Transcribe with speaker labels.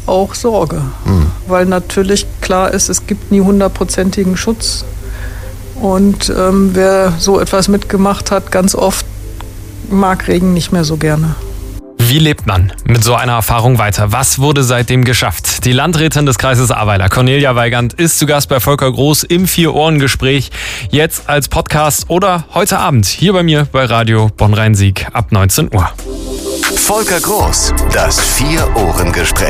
Speaker 1: auch Sorge, weil natürlich klar ist, es gibt nie 100%igen Schutz. Und wer so etwas mitgemacht hat, ganz oft mag Regen nicht mehr so gerne.
Speaker 2: Wie lebt man mit so einer Erfahrung weiter? Was wurde seitdem geschafft? Die Landrätin des Kreises Ahrweiler, Cornelia Weigand, ist zu Gast bei Volker Groß im Vier-Ohren-Gespräch. Jetzt als Podcast oder heute Abend hier bei mir bei Radio Bonn-Rhein-Sieg ab 19 Uhr.
Speaker 3: Volker Groß, das Vier-Ohren-Gespräch.